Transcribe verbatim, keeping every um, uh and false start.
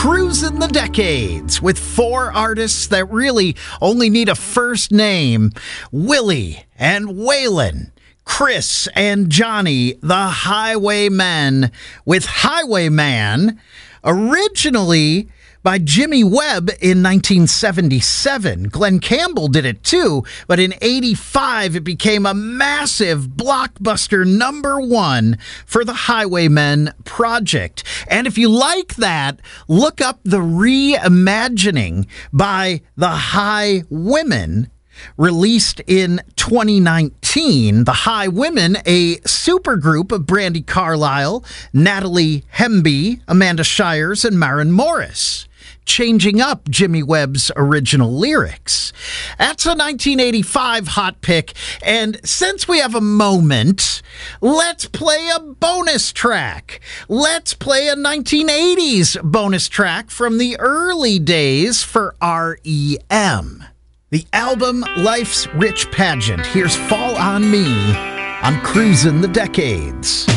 Cruising the Decades with four artists that really only need a first name. Willie and Waylon, Chris and Johnny, the Highwaymen, with Highwayman, originally by Jimmy Webb in nineteen seventy-seven. Glenn Campbell did it too, but in eighty-five it became a massive blockbuster number one for the Highwaymen project. And if you like that, look up the reimagining by the Highwomen, released in twenty nineteen. The Highwomen, a supergroup of Brandi Carlile, Natalie Hemby, Amanda Shires, and Maren Morris, changing up Jimmy Webb's original lyrics. That's a nineteen eighty-five hot pick, and since we have a moment, let's play a bonus track. Let's play a nineteen eighties bonus track from the early days for R E M. The album Life's Rich Pageant. Here's Fall on Me on Cruising the Decades.